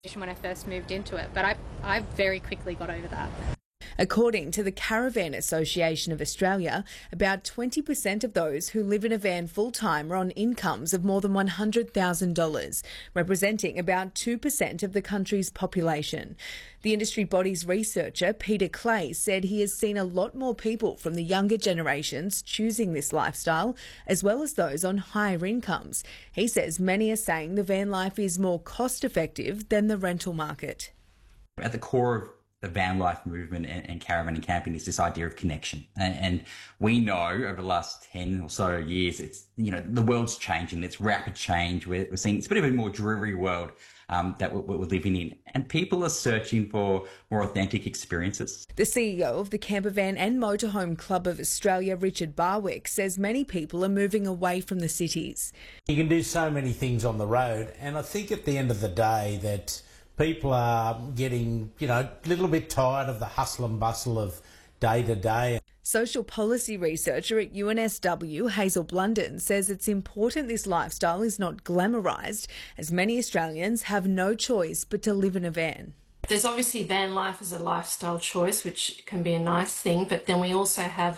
when I first moved into it, but I very quickly got over that. According to the Caravan Association of Australia, about 20% of those who live in a van full-time are on incomes of more than $100,000, representing about 2% of the country's population. The industry body's researcher, Peter Clay, said he has seen a lot more people from the younger generations choosing this lifestyle, as well as those on higher incomes. He says many are saying the van life is more cost-effective than the rental market. At the core of the van life movement and caravan and camping is this idea of connection. And we know over the last 10 or so years, it's, the world's changing. It's rapid change. We're seeing it's a bit of a more dreary world that we're living in. And people are searching for more authentic experiences. The CEO of the Campervan and Motorhome Club of Australia, Richard Barwick, says many people are moving away from the cities. You can do so many things on the road. And I think at the end of the day that people are getting, a little bit tired of the hustle and bustle of day to day. Social policy researcher at UNSW, Hazel Blunden, says it's important this lifestyle is not glamorised, as many Australians have no choice but to live in a van. There's obviously van life as a lifestyle choice, which can be a nice thing, but then we also have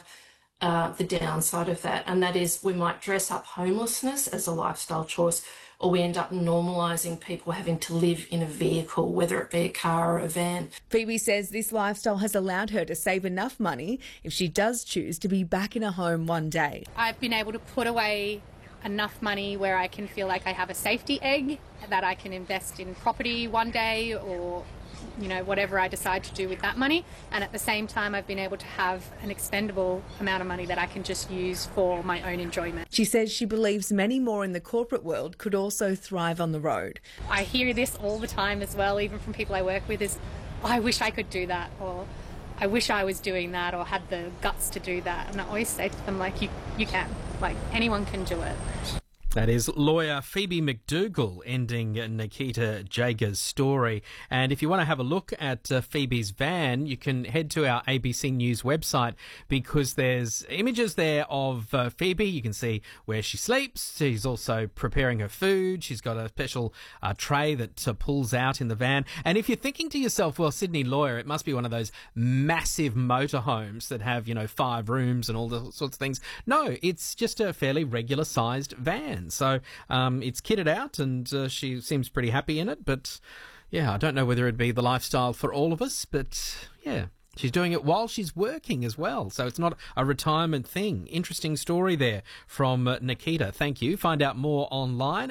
the downside of that, and that is we might dress up homelessness as a lifestyle choice, or we end up normalising people having to live in a vehicle, whether it be a car or a van. Phoebe says this lifestyle has allowed her to save enough money if she does choose to be back in a home one day. I've been able to put away enough money where I can feel like I have a safety egg, that I can invest in property one day or whatever I decide to do with that money. And at the same time, I've been able to have an expendable amount of money that I can just use for my own enjoyment. She says she believes many more in the corporate world could also thrive on the road. I hear this all the time as well, even from people I work with, is, I wish I could do that, or I wish I was doing that, or had the guts to do that. And I always say to them, you can. Anyone can do it. That is lawyer Phoebe McDougall ending Nikita Jager's story. And if you want to have a look at Phoebe's van, you can head to our ABC News website, because there's images there of Phoebe. You can see where she sleeps. She's also preparing her food. She's got a special tray that pulls out in the van. And if you're thinking to yourself, well, Sydney Lawyer, it must be one of those massive motorhomes that have, 5 rooms and all the sorts of things. No, it's just a fairly regular sized van. So it's kitted out, and she seems pretty happy in it. But, I don't know whether it'd be the lifestyle for all of us. But, she's doing it while she's working as well. So it's not a retirement thing. Interesting story there from Nikita. Thank you. Find out more online,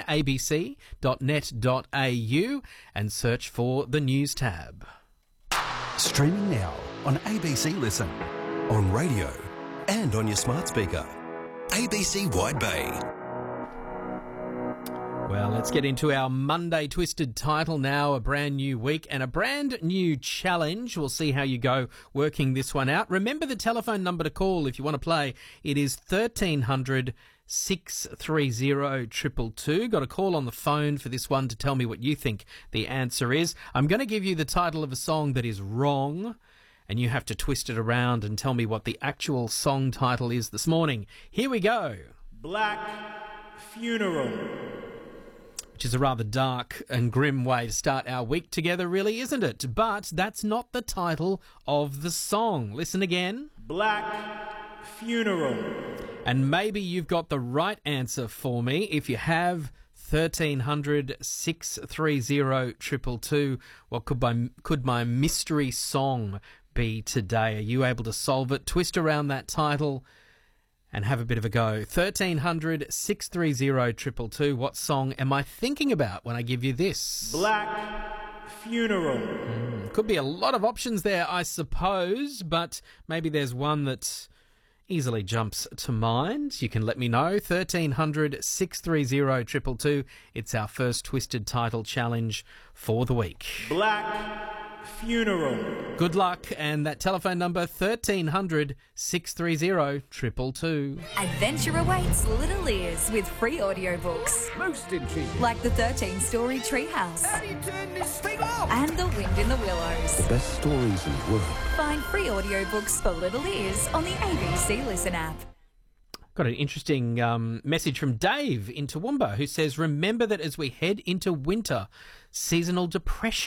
abc.net.au, and search for the News tab. Streaming now on ABC Listen, on radio and on your smart speaker. ABC Wide Bay. Well, let's get into our Monday Twisted title now. A brand new week and a brand new challenge. We'll see how you go working this one out. Remember the telephone number to call if you want to play. It is 1300 630 222. Got a call on the phone for this one to tell me what you think the answer is. I'm going to give you the title of a song that is wrong, and you have to twist it around and tell me what the actual song title is this morning. Here we go. Black Funeral. Which is a rather dark and grim way to start our week together, really, isn't it? But that's not the title of the song. Listen again. Black Funeral. And maybe you've got the right answer for me. If you have, 1300 630 222. What could my mystery song be today? Are you able to solve it? Twist around that title and have a bit of a go. 1300 630 222. What song am I thinking about when I give you this? Black Funeral. Could be a lot of options there, I suppose, but maybe there's one that easily jumps to mind. You can let me know. 1300 630 222. It's our first Twisted Title challenge for the week. Black Funeral. Good luck, and that telephone number 1300 630 222. Adventure awaits little ears with free audiobooks. Most intriguing. Like the 13-story Treehouse. How do you turn this thing off? And The Wind in the Willows. The best stories in the world. Find free audiobooks for little ears on the ABC Listen app. Got an interesting message from Dave in Toowoomba, who says, remember that as we head into winter, seasonal depression